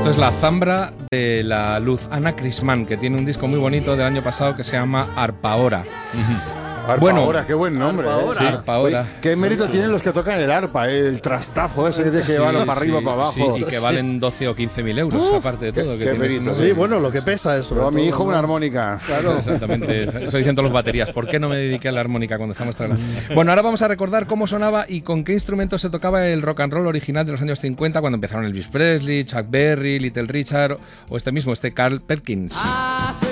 Esto es la Zambra de la Luz, Ana Crismán, que tiene un disco muy bonito del año pasado que se llama Arpaora. Arpaora, qué buen nombre. Sí, Arpaora. Oye, ¿qué mérito tienen los que tocan el arpa? El trastazo ese que tiene que llevarlo para arriba, para abajo. Sí, y que valen 12 o 15.000 euros, aparte de todo. Qué mérito. Sí, bueno, lo que pesa eso. Pero a mi hijo una armónica. Claro. Exactamente, eso dicen todos los baterías. ¿Por qué no me dediqué a la armónica cuando estamos trabajando? Bueno, ahora vamos a recordar cómo sonaba y con qué instrumentos se tocaba el rock and roll original de los años 50, cuando empezaron Elvis Presley, Chuck Berry, Little Richard o este Carl Perkins.